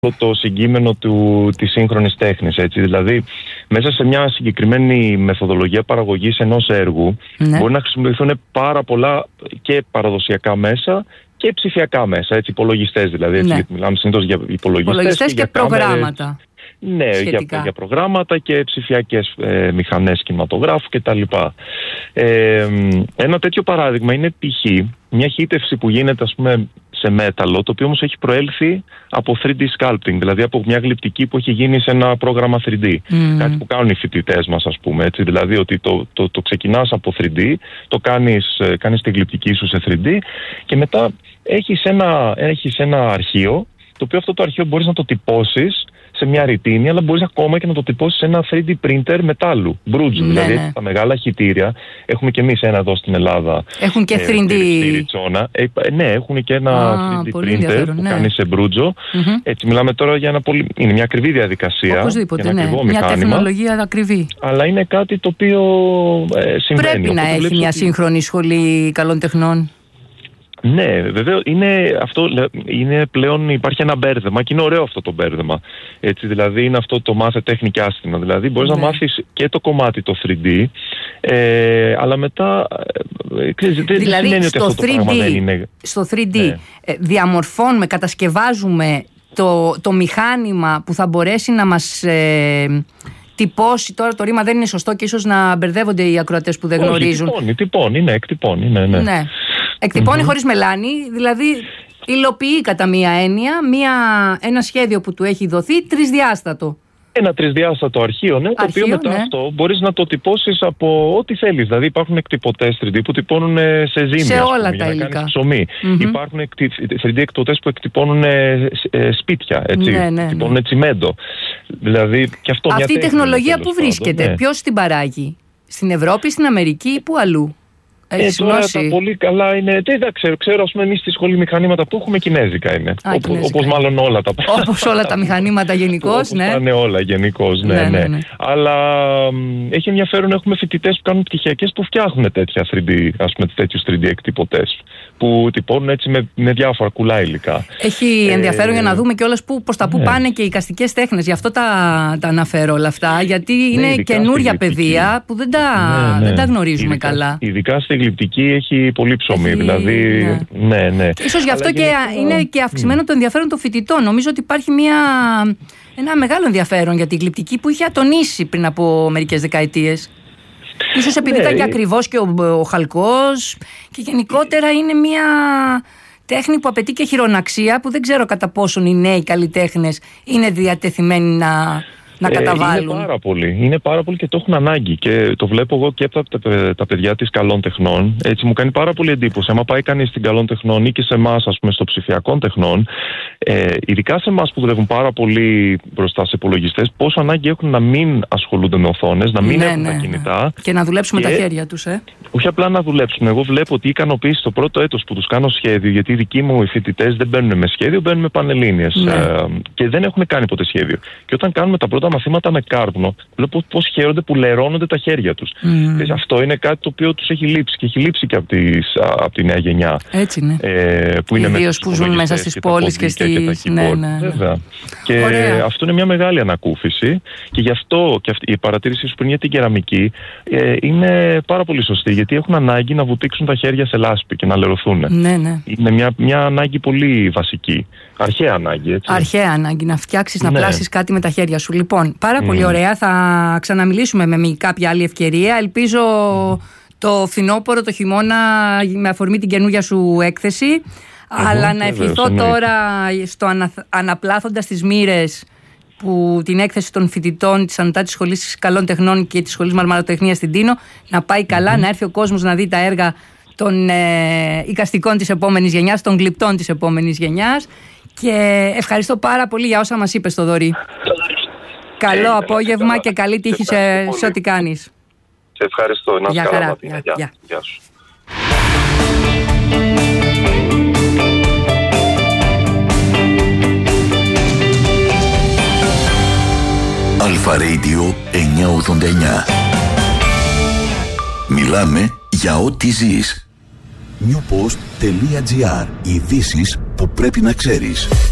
το συγκείμενο της σύγχρονης τέχνης, έτσι. Δηλαδή, μέσα σε μια συγκεκριμένη μεθοδολογία παραγωγής ενός έργου μπορεί να χρησιμοποιηθούν πάρα πολλά και παραδοσιακά μέσα και ψηφιακά μέσα, έτσι, υπολογιστές δηλαδή. Έτσι, μιλάμε συνήθως για υπολογιστές και προγράμματα. Ναι, για προγράμματα και ψηφιακές μηχανές κινηματογράφου κτλ. Ένα τέτοιο παράδειγμα είναι π.χ. μια χύτευση που γίνεται, ας πούμε, σε μέταλλο, το οποίο όμως έχει προέλθει από 3D sculpting, δηλαδή από μια γλυπτική που έχει γίνει σε ένα πρόγραμμα 3D. Κάτι που κάνουν οι φοιτητές μας, ας πούμε, έτσι, δηλαδή ότι το ξεκινάς από 3D, το κάνεις τη γλυπτική σου σε 3D και μετά έχεις ένα αρχείο, το οποίο αυτό το αρχείο μπορείς να το τυπώσεις σε μια ρητίνη, αλλά μπορείς ακόμα και να το τυπώσεις σε ένα 3D printer μετάλλου, μπρούτζου. Δηλαδή τα μεγάλα χιτήρια, έχουμε και εμείς ένα εδώ στην Ελλάδα. Έχουν και 3D. Ναι, έχουν και ένα 3D printer που κάνει σε μπρούτζο. Έτσι, μιλάμε τώρα για είναι μια ακριβή διαδικασία. Οπωσδήποτε, ένα ακριβό μηχάνημα, μια τεχνολογία ακριβή. Αλλά είναι κάτι το οποίο συμβαίνει. Πρέπει να έχει μια σύγχρονη σχολή καλών τεχνών. Ναι, βέβαια είναι πλέον, υπάρχει ένα μπέρδεμα και είναι ωραίο αυτό το μπέρδεμα. Έτσι, δηλαδή είναι αυτό το μάθε τέχνη και άσθημα. Δηλαδή μπορείς να μάθεις και το κομμάτι το 3D, αλλά μετά δηλαδή δεν στο αυτό 3D, το πράγμα δεν είναι. Στο 3D διαμορφώνουμε, κατασκευάζουμε το μηχάνημα που θα μπορέσει να μας τυπώσει. Τώρα το ρήμα δεν είναι σωστό και ίσως να μπερδεύονται οι ακροατές που δεν γνωρίζουν. Εκτυπώνει, ναι. Εκτυπώνει χωρίς μελάνη, δηλαδή υλοποιεί κατά μία έννοια ένα σχέδιο που του έχει δοθεί τρισδιάστατο. Ένα τρισδιάστατο αρχείο, το οποίο μετά αυτό μπορείς να το τυπώσεις από ό,τι θέλεις. Δηλαδή υπάρχουν εκτυπωτές 3D που τυπώνουν σε ζύμη, σε όλα για τα να υλικά. κάνεις ψωμί. Υπάρχουν 3D εκτυπωτές που εκτυπώνουν σπίτια, έτσι. Εκτυπώνουν τσιμέντο. Δηλαδή, και αυτό αυτή η τεχνολογία που βρίσκεται, ποιος την παράγει? Στην Ευρώπη, στην Αμερική ή πού αλλού? Τώρα τα πολύ καλά είναι. Δεν ξέρω, ας πούμε, εμείς στη σχολή μηχανήματα που έχουμε κινέζικα είναι. Όπως μάλλον όλα τα πράγματα. Όπως όλα τα μηχανήματα γενικώς, ναι. Πάνε όλα γενικώς, ναι. Αλλά έχει ενδιαφέρον, έχουμε φοιτητές που κάνουν πτυχιακές που φτιάχνουν τέτοια 3D, ας πούμε, τέτοιους 3D εκτυπωτές. Που τυπώνουν έτσι με διάφορα κουλά υλικά. Έχει ενδιαφέρον για να δούμε κιόλας προς τα πού πάνε και οι εικαστικές τέχνες. Γι' αυτό τα αναφέρω όλα αυτά. Γιατί είναι καινούρια παιδεία που δεν τα γνωρίζουμε καλά. Ειδικά στη γλυπτική έχει πολύ ψωμί. Δηλαδή, ναι. Ίσως γι' αυτό και είναι και αυξημένο το ενδιαφέρον των φοιτητών. Νομίζω ότι υπάρχει ένα μεγάλο ενδιαφέρον για τη γλυπτική που είχε ατονίσει πριν από μερικές δεκαετίες. Ίσως επειδή ήταν και ακριβώς και ο χαλκός και γενικότερα είναι μια τέχνη που απαιτεί και χειροναξία που δεν ξέρω κατά πόσον οι νέοι καλλιτέχνες είναι διατεθειμένοι να καταβάλουν. Είναι πάρα πολύ και το έχουν ανάγκη και το βλέπω εγώ και από τα παιδιά της καλών τεχνών. Έτσι μου κάνει πάρα πολύ εντύπωση. Άμα πάει κανείς στην καλών τεχνών ή και σε εμάς, ας πούμε, στο ψηφιακών τεχνών, ειδικά σε εμάς που δουλεύουν πάρα πολύ μπροστά σε υπολογιστές, πόσο ανάγκη έχουν να μην ασχολούνται με οθόνες, να μην έχουν τα κινητά. Και να δουλέψουμε τα χέρια τους, Όχι απλά να δουλέψουν. Εγώ βλέπω ότι η ικανοποίηση το πρώτο έτος που τους κάνω σχέδιο, γιατί οι δικοί μου οι φοιτητές δεν μπαίνουν με σχέδιο, μπαίνουν με πανελλήνιες και δεν έχουν κάνει ποτέ σχέδιο. Και όταν κάνουμε τα πρώτα μαθήματα με κάρβουνο, βλέπω πώς χαίρονται που λερώνονται τα χέρια τους. Αυτό είναι κάτι το οποίο τους έχει λείψει και έχει λείψει και από τη νέα γενιά. Έτσι είναι. Ιδίως που ζουν μέσα στις πόλεις και στις. Βέβαια. Και αυτό είναι μια μεγάλη ανακούφιση και γι' αυτό και η παρατήρηση σου πριν για την κεραμική είναι πάρα πολύ σωστή, γιατί έχουν ανάγκη να βουτήξουν τα χέρια σε λάσπη και να λερωθούν. Είναι μια ανάγκη πολύ βασική. Αρχαία ανάγκη, έτσι. Αρχαία ανάγκη να φτιάξεις, να πλάσεις κάτι με τα χέρια σου. Λοιπόν, πάρα πολύ ωραία. Θα ξαναμιλήσουμε με κάποια άλλη ευκαιρία. Ελπίζω το φθινόπωρο, το χειμώνα, με αφορμή την καινούργια σου έκθεση. Αλλά να ευχηθώ τώρα στο αναπλάθοντας τις μοίρες που την έκθεση των φοιτητών της Ανωτάτης Σχολής Καλών Τεχνών και της Σχολής Μαρμαροτεχνίας στην Τίνο να πάει καλά, να έρθει ο κόσμος να δει τα έργα των εικαστικών της επόμενης γενιάς, των γλυπτών της επόμενης γενιάς. Και ευχαριστώ πάρα πολύ για όσα μας είπες, Θοδωρή. Καλό απόγευμα και καλή τύχη σε ό,τι κάνεις. Σε ευχαριστώ. Να είσαι καλά, Ματίνα. Γεια σου. Αλφα Radio 989. Μιλάμε για ό,τι ζεις. Newpost.gr. Ειδήσεις που πρέπει να ξέρεις.